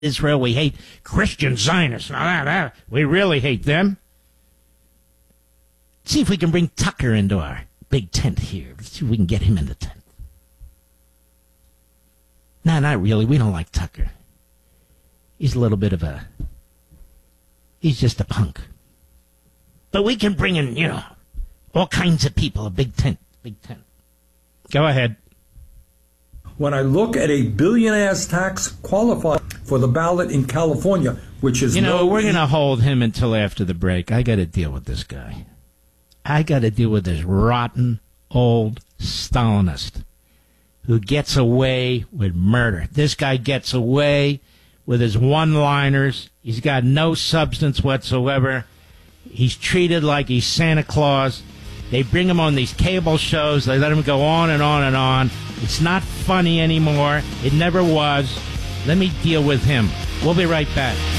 Israel. We hate Christian Zionists. We really hate them. See if we can bring Tucker into our big tent here. Let's see if we can get him in the tent. No, not really. We don't like Tucker. He's a little bit of a... He's just a punk. But we can bring in, all kinds of people. A big tent. Big tent. Go ahead. When I look at a billionaire's tax qualifying for the ballot in California, which is... we're going to hold him until after the break. I got to deal with this guy. I got to deal with this rotten, old Stalinist who gets away with murder. This guy gets away with his one-liners. He's got no substance whatsoever. He's treated like he's Santa Claus. They bring him on these cable shows. They let him go on and on and on. It's not funny anymore. It never was. Let me deal with him. We'll be right back.